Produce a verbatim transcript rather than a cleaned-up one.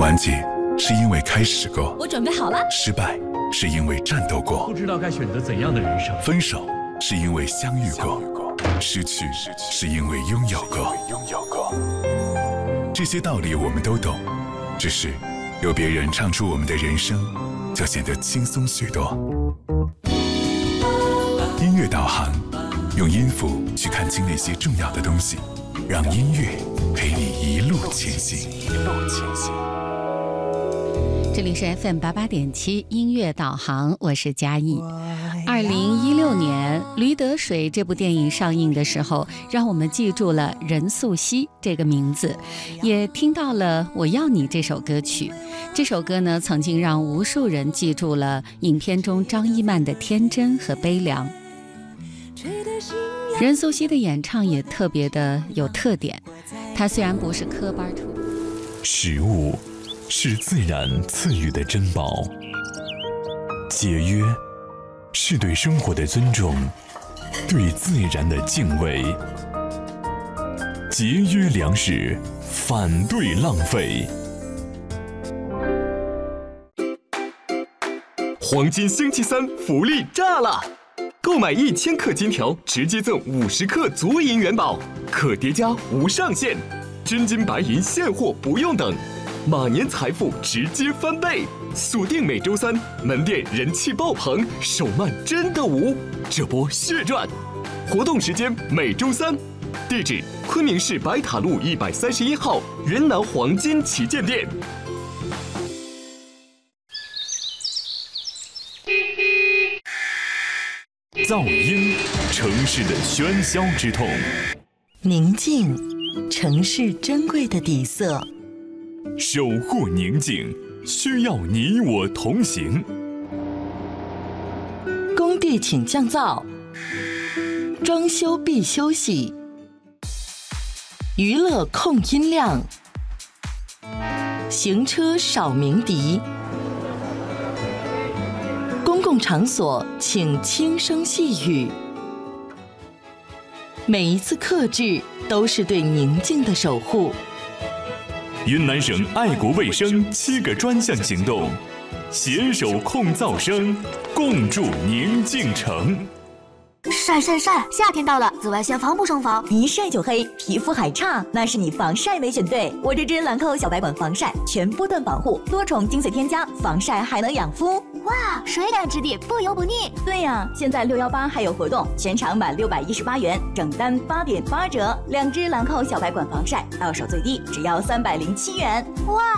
完结是因为开始过， 我准备好了。 失败是因为战斗过， 不知道该选择怎样的人生。 分手是因为相遇过，失去是因为拥有过。这些道理我们都懂，只是有别人唱出我们的人生，就显得轻松许多。音乐导航，用音符去看清那些重要的东西，让音乐陪你一路前行。一路前行。 这里是 F M 八八点七音乐导航，我是嘉义。二零一六年《驴得水》这部电影上映的时候，让我们记住了任素汐这个名字，也听到了《我要你》这首歌曲。这首歌呢，曾经让无数人记住了影片中张一曼的天真和悲凉。任素汐的演唱也特别的有特点，她虽然不是科班出身， 食物是自然赐予的珍宝，节约是对生活的尊重，对自然的敬畏。节约粮食，反对浪费。 黄金星期三福利炸了！购买一千克金条，直接赠五十克足银元宝，可叠加无上限，真金白银现货不用等。马年财富直接翻倍，锁定每周三，门店人气爆棚，手慢真的无，这波血赚！活动时间每周三，地址昆明市白塔路一百三十一号云南黄金旗舰店。 噪音，城市的喧嚣之痛； 宁静，城市珍贵的底色。 守护宁静，需要你我同行。 工地请降噪，装修必休息。娱乐控音量，行车少鸣笛。公共场所请轻声细语。每一次克制都是对宁静的守护。 云南省爱国卫生七个专项行动，携手控噪声，共筑宁静城。 晒晒晒！夏天到了，紫外线防不胜防， 一晒就黑，皮肤还差，那是你防晒没选对。我这支兰蔻小白管防晒，全波段保护，多重精粹添加，防晒还能养肤。 哇，水感质地，不油不腻。 对呀，现在六一八还有活动，全场满六百一十八元，整单八点八折。两支兰蔻小白管防晒，到手最低只要三百零七元。 哇！